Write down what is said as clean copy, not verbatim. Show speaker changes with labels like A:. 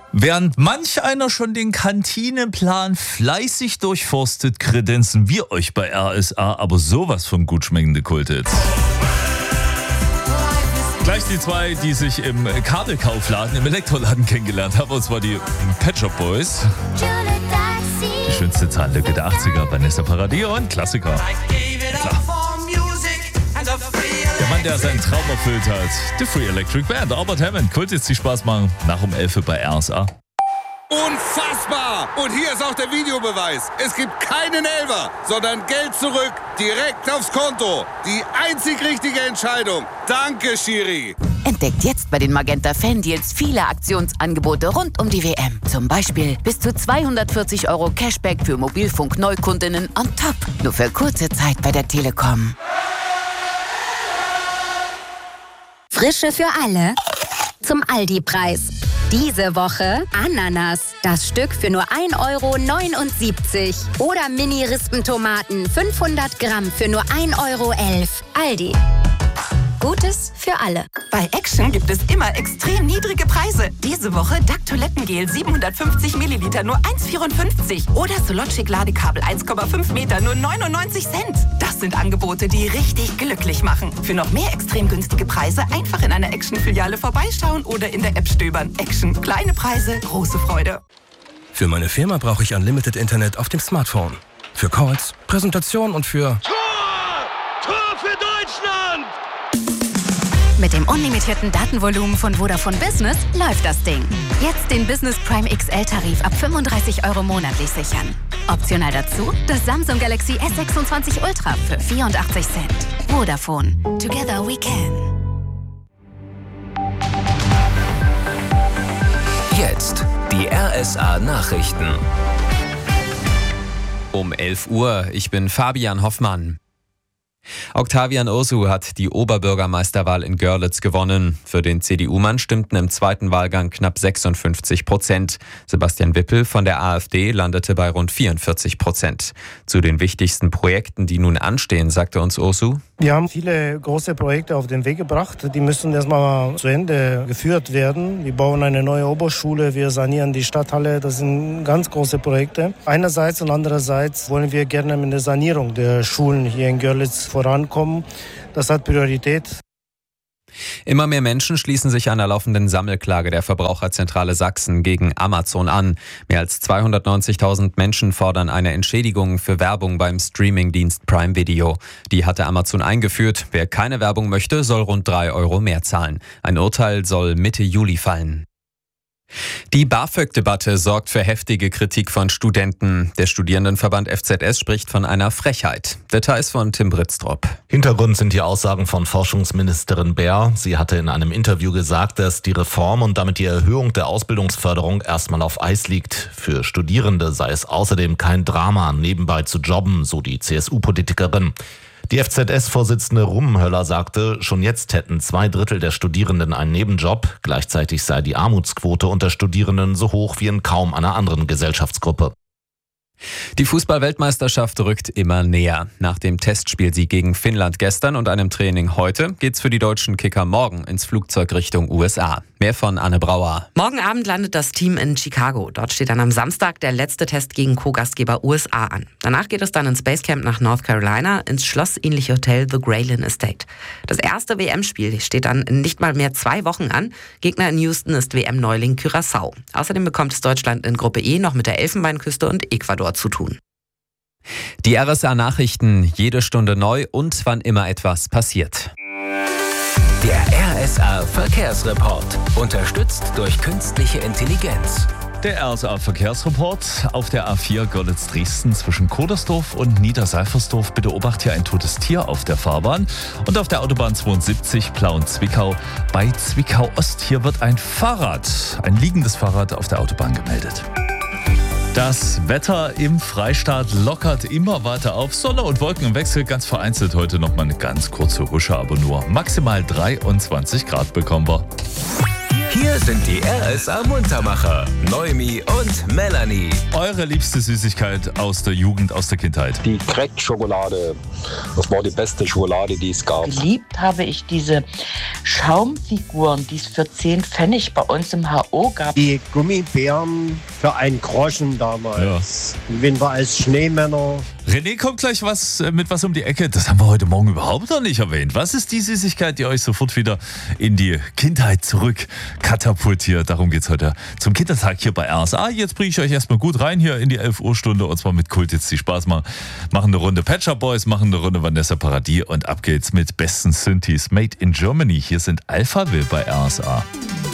A: Während manch einer schon den Kantinenplan fleißig durchforstet, kredenzen wir euch bei RSA aber sowas von gut schmeckende Kulthits. Gleich die zwei, die sich im Kabelkaufladen, im Elektroladen kennengelernt haben, und zwar die Pet Shop Boys. Die schönste Zahnlücke der 80er, Vanessa Paradis und Klassiker. Klar. Der Mann, der seinen Traum erfüllt hat, The Free Electric Band, Albert Hammond, Kulthits, die Spaß machen, nach um 11 bei RSA.
B: Unfassbar! Und hier ist auch der Videobeweis. Es gibt keinen Elfer, sondern Geld zurück, direkt aufs Konto. Die einzig richtige Entscheidung. Danke, Schiri.
C: Entdeckt jetzt bei den Magenta Fan-Deals viele Aktionsangebote rund um die WM. Zum Beispiel bis zu 240 € Cashback für Mobilfunk-Neukundinnen on top. Nur für kurze Zeit bei der Telekom.
D: Frische für alle zum Aldi-Preis. Diese Woche Ananas, das Stück für nur 1,79 €. Oder Mini-Rispentomaten, 500 Gramm für nur 1,11 €. Aldi. Gutes für alle.
E: Bei Action gibt es immer extrem niedrige Preise. Diese Woche Duck Toilettengel 750 Milliliter nur 1,54 € oder Sologic Ladekabel 1,5 Meter nur 99 Cent. Das sind Angebote, die richtig glücklich machen. Für noch mehr extrem günstige Preise einfach in einer Action-Filiale vorbeischauen oder in der App stöbern. Action. Kleine Preise, große Freude.
F: Für meine Firma brauche ich Unlimited Internet auf dem Smartphone. Für Calls, Präsentation und für...
B: Tor für Deutschland!
D: Mit dem unlimitierten Datenvolumen von Vodafone Business läuft das Ding. Jetzt den Business Prime XL-Tarif ab 35 € monatlich sichern. Optional dazu das Samsung Galaxy S26 Ultra für 84 Cent. Vodafone. Together we can.
G: Jetzt die RSA-Nachrichten.
H: Um 11 Uhr, ich bin Fabian Hoffmann. Octavian Ursu hat die Oberbürgermeisterwahl in Görlitz gewonnen. Für den CDU-Mann stimmten im zweiten Wahlgang knapp 56%. Sebastian Wippel von der AfD landete bei rund 44%. Zu den wichtigsten Projekten, die nun anstehen, sagte uns Ursu:
I: Wir haben viele große Projekte auf den Weg gebracht. Die müssen erstmal zu Ende geführt werden. Wir bauen eine neue Oberschule, wir sanieren die Stadthalle. Das sind ganz große Projekte. Einerseits und andererseits wollen wir gerne mit der Sanierung der Schulen hier in Görlitz vorankommen. Das hat Priorität.
H: Immer mehr Menschen schließen sich einer laufenden Sammelklage der Verbraucherzentrale Sachsen gegen Amazon an. Mehr als 290.000 Menschen fordern eine Entschädigung für Werbung beim Streamingdienst Prime Video. Die hatte Amazon eingeführt. Wer keine Werbung möchte, soll rund 3 € mehr zahlen. Ein Urteil soll Mitte Juli fallen. Die BAföG-Debatte sorgt für heftige Kritik von Studenten. Der Studierendenverband FZS spricht von einer Frechheit. Details von Tim Britztrup.
J: Hintergrund sind die Aussagen von Forschungsministerin Baer. Sie hatte in einem Interview gesagt, dass die Reform und damit die Erhöhung der Ausbildungsförderung erstmal auf Eis liegt. Für Studierende sei es außerdem kein Drama, nebenbei zu jobben, so die CSU-Politikerin. Die FZS-Vorsitzende Rummenhöller sagte, schon jetzt hätten 2/3 der Studierenden einen Nebenjob. Gleichzeitig sei die Armutsquote unter Studierenden so hoch wie in kaum einer anderen Gesellschaftsgruppe.
H: Die Fußball-Weltmeisterschaft rückt immer näher. Nach dem Testspielsieg gegen Finnland gestern und einem Training heute geht's für die deutschen Kicker morgen ins Flugzeug Richtung USA. Mehr von Anne Brauer.
K: Morgen Abend landet das Team in Chicago. Dort steht dann am Samstag der letzte Test gegen Co-Gastgeber USA an. Danach geht es dann ins Basecamp nach North Carolina, ins schlossähnliche Hotel The Graylin Estate. Das erste WM-Spiel steht dann in nicht mal mehr 2 Wochen an. Gegner in Houston ist WM-Neuling Curaçao. Außerdem bekommt es Deutschland in Gruppe E noch mit der Elfenbeinküste und Ecuador zu tun.
H: Die RSA-Nachrichten, jede Stunde neu und wann immer etwas passiert.
G: Der RSA-Verkehrsreport, unterstützt durch künstliche Intelligenz.
A: Der RSA-Verkehrsreport auf der A4 Görlitz-Dresden zwischen Kodersdorf und Niedersalversdorf. Bitte obacht hier ein totes Tier auf der Fahrbahn. Und auf der Autobahn 72 Plauen-Zwickau bei Zwickau-Ost. Hier wird ein liegendes Fahrrad auf der Autobahn gemeldet. Das Wetter im Freistaat lockert immer weiter auf. Sonne und Wolken im Wechsel, ganz vereinzelt heute noch mal eine ganz kurze Husche, aber nur maximal 23 Grad bekommen wir.
G: Hier sind die RSA Muntermacher, Noemi und Melanie.
A: Eure liebste Süßigkeit aus der Jugend, aus der Kindheit?
L: Die Crack-Schokolade. Das war die beste Schokolade, die es gab.
M: Geliebt habe ich diese Schaumfiguren, die es für 10 Pfennig bei uns im HO gab.
N: Die Gummibären für 1 Groschen damals. Ja. Im Winter als Schneemänner.
A: René kommt gleich mit was um die Ecke. Das haben wir heute Morgen überhaupt noch nicht erwähnt. Was ist die Süßigkeit, die euch sofort wieder in die Kindheit zurück katapultiert? Darum geht es heute zum Kindertag hier bei RSA. Jetzt bringe ich euch erstmal gut rein hier in die 11 Uhr Stunde und zwar mit Kult jetzt die Spaß machen. Machen eine Runde Pet Shop Boys, machen eine Runde Vanessa Paradis und ab geht's mit besten Synthes made in Germany. Hier sind Alphaville bei RSA.